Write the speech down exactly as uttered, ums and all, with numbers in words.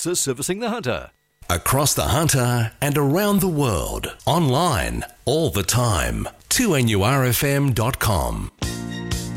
sponsor Servicing the Hunter. Across the Hunter and around the world, online, all the time. two N U R F M dot com.